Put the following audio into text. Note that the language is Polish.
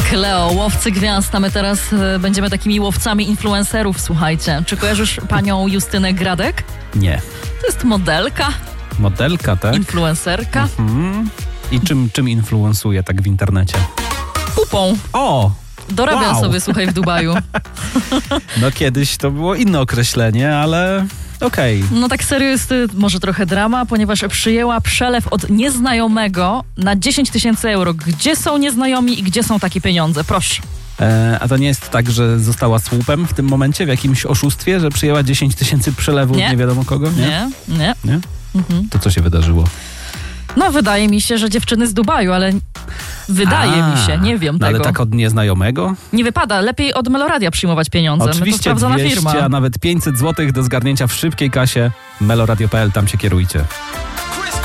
Cleo, łowcy gwiazd, a my teraz będziemy takimi łowcami influencerów, słuchajcie. Czy kojarzysz panią Justynę Gradek? Nie. To jest modelka. Modelka, tak? Influencerka. I czym influencuje tak w internecie? Pupą. O! Dorabia sobie, słuchaj, w Dubaju. No kiedyś to było inne określenie, ale okej. No tak serio jest może trochę drama, ponieważ przyjęła przelew od nieznajomego na 10 000 euro. Gdzie są nieznajomi i gdzie są takie pieniądze? Proszę. A to nie jest tak, że została słupem w tym momencie, w jakimś oszustwie, że przyjęła 10 000 przelewów nie wiadomo kogo? Nie. To co się wydarzyło? No wydaje mi się, że dziewczyny z Dubaju, ale wydaje mi się, nie wiem tego. Ale tak od nieznajomego? Nie wypada, lepiej od Meloradia przyjmować pieniądze. Oczywiście, to sprawdzona 200, firma. a nawet 500 zł do zgarnięcia w szybkiej kasie. Meloradio.pl, tam się kierujcie.